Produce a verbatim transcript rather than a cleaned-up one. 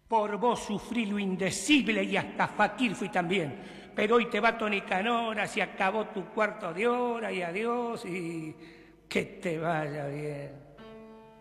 Por vos sufrí lo indecible y hasta Fakir fui también. Pero hoy te va Tony Canora, se acabó tu cuarto de hora y adiós y que te vaya bien.